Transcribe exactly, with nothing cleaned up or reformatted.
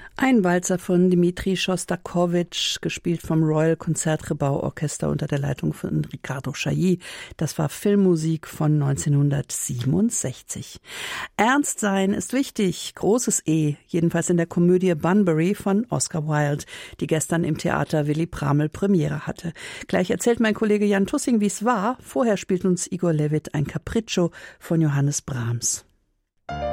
Ein Walzer von Dmitri Schostakowitsch, gespielt vom Royal Concertgebouw-Orchester unter der Leitung von Ricardo Chailly. Das war Filmmusik von neunzehnhundertsiebenundsechzig. Ernst sein ist wichtig, großes E, jedenfalls in der Komödie Bunbury von Oscar Wilde, die gestern im Theater Willy Pramel Premiere hatte. Gleich erzählt mein Kollege Jan Tussing, wie es war. Vorher spielt uns Igor Levit ein Capriccio von Johannes Brahms.